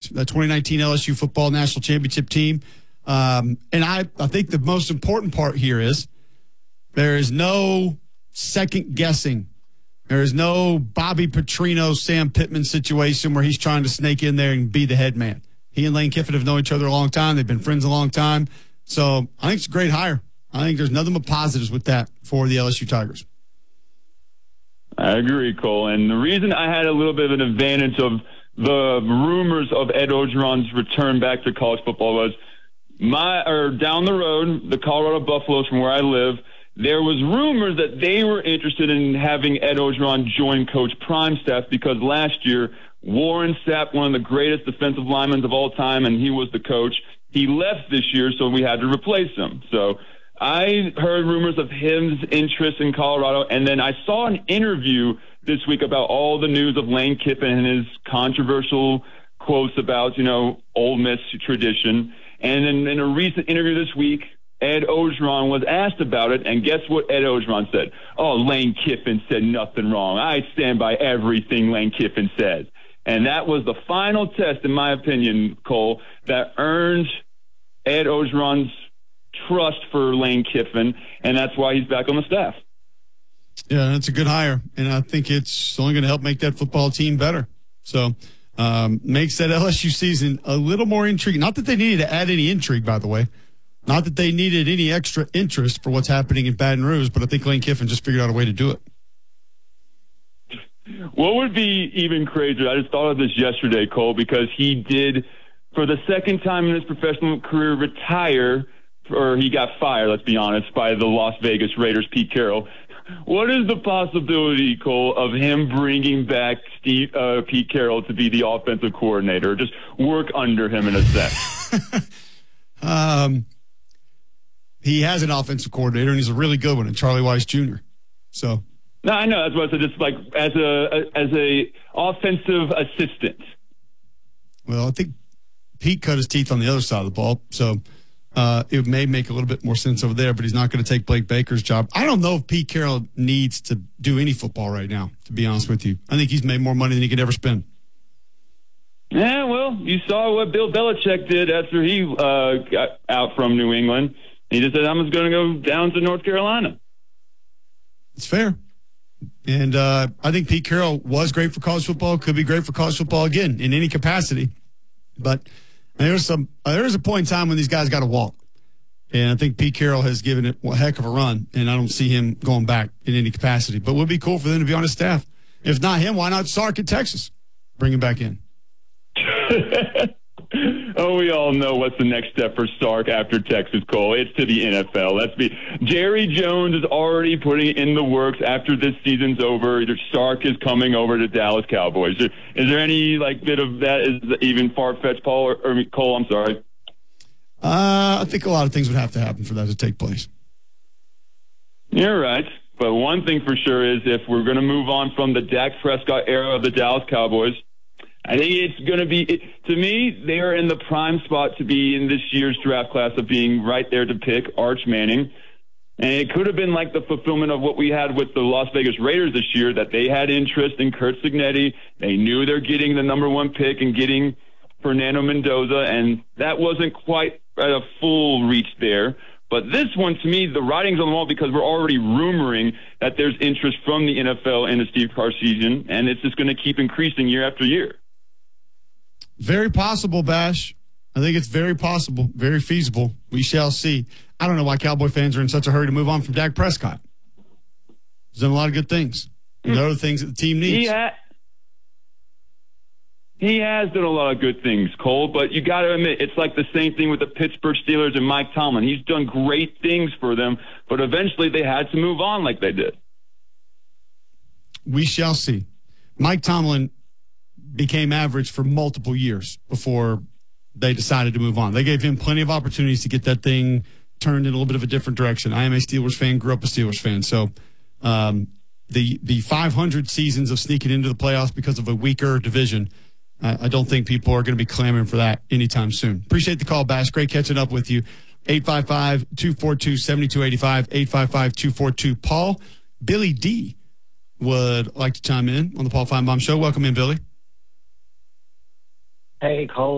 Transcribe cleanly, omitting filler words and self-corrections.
that 2019 LSU football national championship team. And I think the most important part here is there is no second guessing. There is no Bobby Petrino, Sam Pittman situation where he's trying to snake in there and be the head man. He and Lane Kiffin have known each other a long time. They've been friends a long time. So I think it's a great hire. I think there's nothing but positives with that for the LSU Tigers. I agree, Cole. And the reason I had a little bit of an advantage of the rumors of Ed Orgeron's return back to college football was down the road, the Colorado Buffaloes from where I live, there was rumors that they were interested in having Ed Orgeron join Coach Prime's staff because last year Warren Sapp, one of the greatest defensive linemen of all time, and he was the coach. He left this year, so we had to replace him. So I heard rumors of his interest in Colorado, and then I saw an interview this week about all the news of Lane Kiffin and his controversial quotes about, Ole Miss tradition. And in a recent interview this week, Ed Orgeron was asked about it, and guess what Ed Orgeron said? Oh, Lane Kiffin said nothing wrong. I stand by everything Lane Kiffin says. And that was the final test, in my opinion, Cole, that earned Ed Orgeron's trust for Lane Kiffin, and that's why he's back on the staff. Yeah, that's a good hire, and I think it's only going to help make that football team better. So makes that LSU season a little more intriguing. Not that they needed to add any intrigue, by the way. Not that they needed any extra interest for what's happening in Baton Rouge, but I think Lane Kiffin just figured out a way to do it. What would be even crazier, I just thought of this yesterday, Cole, because he did, for the second time in his professional career, retire, or he got fired, let's be honest, by the Las Vegas Raiders, Pete Carroll. What is the possibility, Cole, of him bringing back Pete Carroll to be the offensive coordinator, just work under him in a sense? He has an offensive coordinator, and he's a really good one, and Charlie Weiss Jr. So. No, I know. That's what I said. Just like as a offensive assistant. Well, I think Pete cut his teeth on the other side of the ball, so it may make a little bit more sense over there. But he's not going to take Blake Baker's job. I don't know if Pete Carroll needs to do any football right now. To be honest with you, I think he's made more money than he could ever spend. Yeah, well, you saw what Bill Belichick did after he got out from New England. He just said, "I'm just going to go down to North Carolina." It's fair. And I think Pete Carroll was great for college football, could be great for college football again in any capacity. But there's a point in time when these guys got to walk. And I think Pete Carroll has given it a heck of a run, and I don't see him going back in any capacity. But it would be cool for them to be on his staff. If not him, why not Sark at Texas? Bring him back in. Oh, we all know what's the next step for Sark after Texas, Cole. It's to the NFL. Jerry Jones is already putting in the works after this season's over. Sark is coming over to Dallas Cowboys. Is there any bit of that is even far-fetched, Paul or Cole? I'm sorry. I think a lot of things would have to happen for that to take place. You're right. But one thing for sure is if we're going to move on from the Dak Prescott era of the Dallas Cowboys, I think it's going to be, to me, they are in the prime spot to be in this year's draft class of being right there to pick Arch Manning. And it could have been like the fulfillment of what we had with the Las Vegas Raiders this year, that they had interest in Curt Cignetti. They knew they're getting the number one pick and getting Fernando Mendoza, and that wasn't quite at a full reach there. But this one, to me, the writing's on the wall because we're already rumoring that there's interest from the NFL in the Steve Sarkisian, and it's just going to keep increasing year after year. Very possible, Bash. I think it's very possible, very feasible. We shall see. I don't know why Cowboy fans are in such a hurry to move on from Dak Prescott. He's done a lot of good things. And there are things that the team needs. He has done a lot of good things, Cole, but you got to admit, it's like the same thing with the Pittsburgh Steelers and Mike Tomlin. He's done great things for them, but eventually they had to move on like they did. We shall see. Mike Tomlin became average for multiple years before they decided to move on. They gave him plenty of opportunities to get that thing turned in a little bit of a different direction. I am a Steelers fan, grew up a Steelers fan. So the 500 seasons of sneaking into the playoffs because of a weaker division, I don't think people are going to be clamoring for that anytime soon. Appreciate the call, Bash. Great catching up with you. 855-242-7285, 855-242-PAUL. Billy D would like to chime in on the Paul Feinbaum Show. Welcome in, Billy. Hey, Cole.